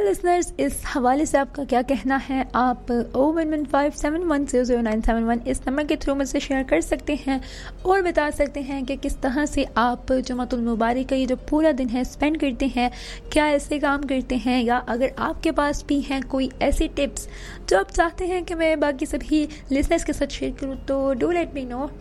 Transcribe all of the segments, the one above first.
Well listeners, इस हवाले से आपका क्या कहना है? आप 01157100971 इस नंबर के थ्रू मुझसे शेयर कर सकते हैं और बता सकते हैं कि किस तरह से आप जुमातुल मुबारक का ये जो पूरा दिन है स्पेंड करते हैं, क्या ऐसे काम करते हैं, या अगर आपके पास भी हैं कोई ऐसी टिप्स जो आप चाहते हैं कि मैं बाकी सभी लिसनर्स के साथ शेयर करूँ, तो डू लेट मी नो।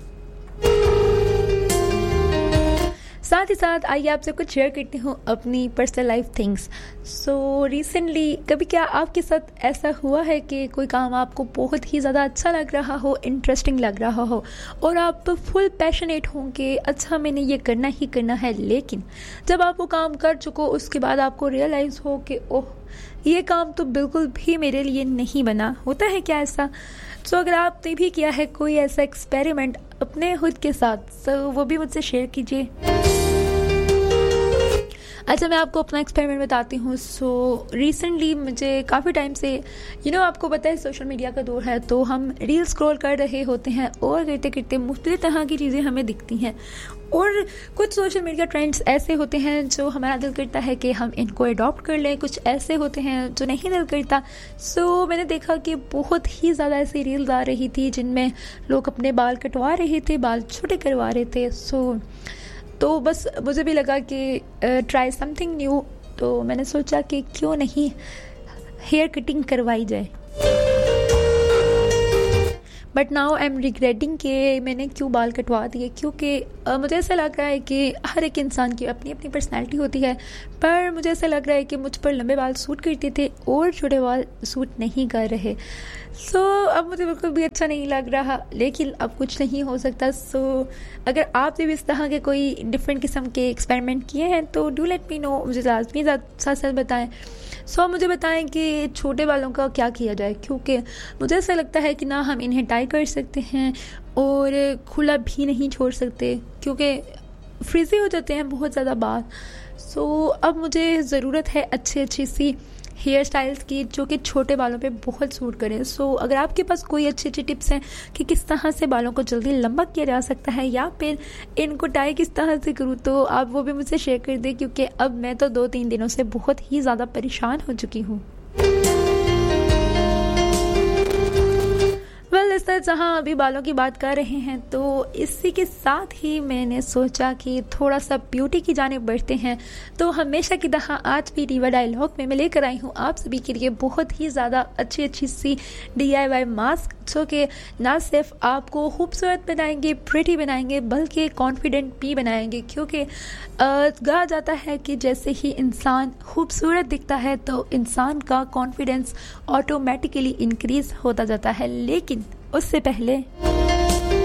साथ ही साथ आइए आपसे कुछ शेयर करती हूँ अपनी personal life things. So recently कभी क्या आपके साथ ऐसा हुआ है कि कोई काम आपको बहुत ही ज़्यादा अच्छा लग रहा हो, इंटरेस्टिंग लग रहा हो और आप फुल पैशनेट हों कि अच्छा मैंने ये करना ही करना है, लेकिन जब आप वो काम कर चुको उसके बाद आपको रियलाइज़ हो कि ओह ये काम तो बिल्कुल भी मेरे लिए नहीं बना? होता है क्या ऐसा? सो अगर आपने भी किया है कोई ऐसा एक्सपेरिमेंट अपने खुद के साथ, तो वो भी मुझसे शेयर कीजिए। अच्छा, मैं आपको अपना एक्सपेरिमेंट बताती हूँ। सो रिसेंटली मुझे काफ़ी टाइम से आपको पता है सोशल मीडिया का दौर है, तो हम रील स्क्रॉल कर रहे होते हैं और करते करते मुख्तलिफ तरह की चीज़ें हमें दिखती हैं और कुछ सोशल मीडिया ट्रेंड्स ऐसे होते हैं जो हमारा दिल करता है कि हम इनको अडॉप्ट कर लें, कुछ ऐसे होते हैं जो नहीं दिल करता। सो मैंने देखा कि बहुत ही ज़्यादा ऐसी रील्स आ रही थी जिनमें लोग अपने बाल कटवा रहे थे, बाल छोटे करवा रहे थे। तो बस मुझे भी लगा कि ट्राई समथिंग न्यू, तो मैंने सोचा कि क्यों नहीं हेयर कटिंग करवाई जाए। But now I am regretting कि मैंने क्यों बाल कटवा दिए, क्योंकि मुझे ऐसा लग रहा है कि हर एक इंसान की अपनी अपनी पर्सनैलिटी होती है, पर मुझे ऐसा लग रहा है कि मुझ पर लंबे बाल सूट करते थे और छोटे बाल सूट नहीं कर रहे। अब मुझे बिल्कुल भी अच्छा नहीं लग रहा, लेकिन अब कुछ नहीं हो सकता। अगर आपने भी इस तरह के कोई डिफरेंट किस्म के एक्सपेरिमेंट किए हैं तो डू लेट मी नो, मुझे लाजमी साथ साथ बताएं। मुझे बताएं कि छोटे बालों का क्या किया जाए, क्योंकि मुझे ऐसा लगता है कि ना हम इन्हें टाई कर सकते हैं और खुला भी नहीं छोड़ सकते, क्योंकि फ्रीजी हो जाते हैं बहुत ज़्यादा बाल। अब मुझे ज़रूरत है अच्छी सी हेयर स्टाइल्स की जो कि छोटे बालों पे बहुत सूट करें। अगर आपके पास कोई अच्छी टिप्स हैं कि किस तरह से बालों को जल्दी लंबा किया जा सकता है या फिर इनको टाई किस तरह से करूँ, तो आप वो भी मुझसे शेयर कर दें, क्योंकि अब मैं तो 2-3 दिनों से बहुत ही ज़्यादा परेशान हो चुकी हूँ। सर, जहाँ अभी बालों की बात कर रहे हैं, तो इसी के साथ ही मैंने सोचा कि थोड़ा सा ब्यूटी की जानिब बढ़ते हैं। तो हमेशा की तरह आज भी रीवा डायलॉग में मैं लेकर आई हूँ आप सभी के लिए बहुत ही ज़्यादा अच्छी सी DIY मास्क, जो कि ना सिर्फ आपको खूबसूरत बनाएंगे, प्रिटी बनाएंगे, बल्कि कॉन्फिडेंट भी बनाएंगे, क्योंकि कहा जाता है कि जैसे ही इंसान खूबसूरत दिखता है तो इंसान का कॉन्फिडेंस ऑटोमेटिकली इंक्रीज होता जाता है। लेकिन उससे पहले